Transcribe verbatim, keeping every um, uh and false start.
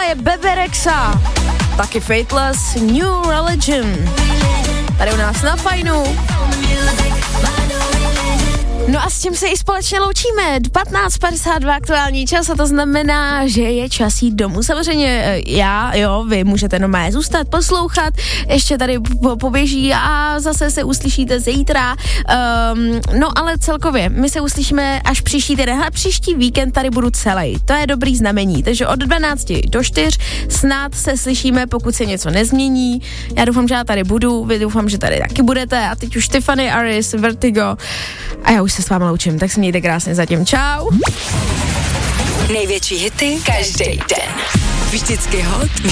tohle je Bebe Rexha, taky Faithless, New Religion. Tady u nás na Fajnu. No a s tím se i společně loučíme. patnáct padesát dva aktuální čas a to znamená, že je čas jít domů. Samozřejmě já, jo, vy můžete normálně zůstat, poslouchat, ještě tady poběží a zase se uslyšíte zítra. Um, no ale celkově, my se uslyšíme až příští týden. A příští víkend tady budu celý. To je dobrý znamení. Takže od dvanácti do čtyř snad se slyšíme, pokud se něco nezmění. Já doufám, že já tady budu, vy doufám, že tady taky budete. A teď už Tiffany Aris, Vertigo. A já už se s vámi loučím, tak se mějte krásně zatím. Čau. Největší hity každý den. Vždycky hot, vždycky